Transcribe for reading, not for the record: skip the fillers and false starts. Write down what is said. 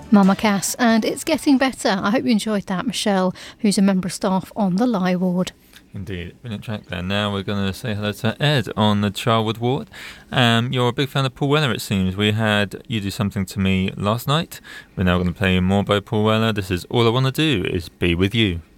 Mama Cass, and it's getting better. I hope you enjoyed that, Michelle, who's a member of staff on the Lie ward. Indeed, brilliant track there. Now we're going to say hello to Ed on the Charwood ward. You're a big fan of Paul Weller, it seems. We had You Do Something to Me last night. We're now going to play more by Paul Weller. This is All I Want to Do Is Be With You.